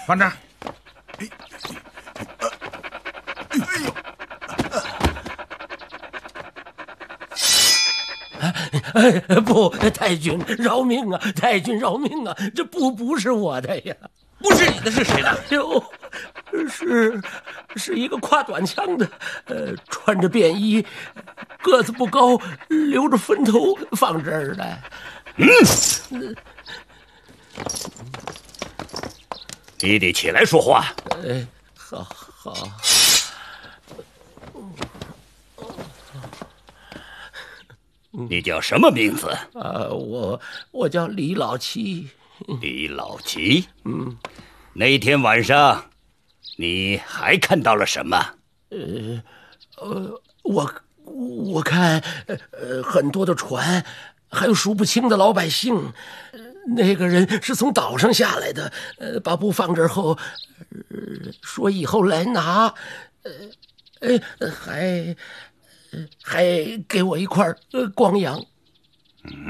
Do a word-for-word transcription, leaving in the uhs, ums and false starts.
放这儿。 哎哎，不，太君饶命啊！太君饶命啊！这不不是我的呀， 不是你的是谁的？ 哎呦，是是一个挎短枪的，呃，穿着便衣，个子不高，留着分头，放这儿的。 嗯，你得起来说话。 哎，好好。 你叫什么名字？ 啊，我我叫李老七。 李老七。 嗯， 那天晚上，你还看到了什么？ 呃，呃，我我看呃很多的船，还有数不清的老百姓。那个人是从岛上下来的，呃，把布放这儿后，呃，说以后来拿，呃，呃，还。还给我一块呃光洋，